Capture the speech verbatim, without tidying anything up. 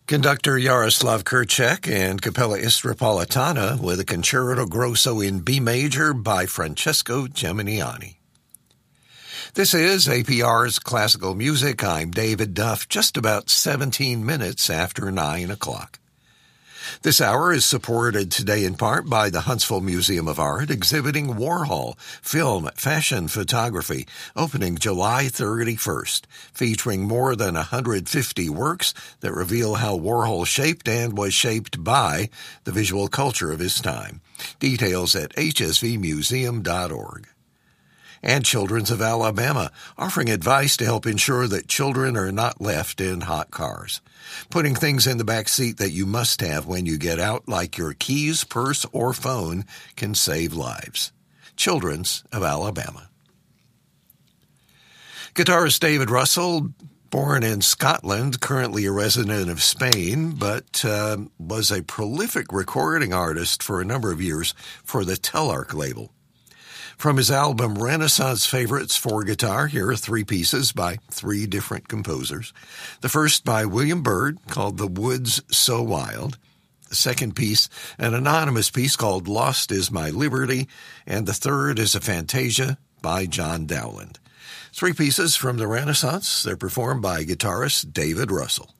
Conductor Jaroslav Kirchek and Capella Istropolitana with a Concerto Grosso in B major by Francesco Geminiani. This is A P R's Classical Music. I'm David Duff, just about seventeen minutes after nine o'clock. This hour is supported today in part by the Huntsville Museum of Art, exhibiting Warhol film, fashion, photography, opening July thirty-first, featuring more than one hundred fifty works that reveal how Warhol shaped and was shaped by the visual culture of his time. Details at h s v museum dot org. And Children's of Alabama, offering advice to help ensure that children are not left in hot cars. Putting things in the back seat that you must have when you get out, like your keys, purse, or phone, can save lives. Children's of Alabama. Guitarist David Russell, born in Scotland, currently a resident of Spain, but uh, was a prolific recording artist for a number of years for the Telarc label. From his album Renaissance Favorites for Guitar, here are three pieces by three different composers. The first by William Byrd, called The Woods So Wild. The second piece, an anonymous piece called Lost Is My Liberty. And the third is a Fantasia by John Dowland. Three pieces from the Renaissance. They're performed by guitarist David Russell.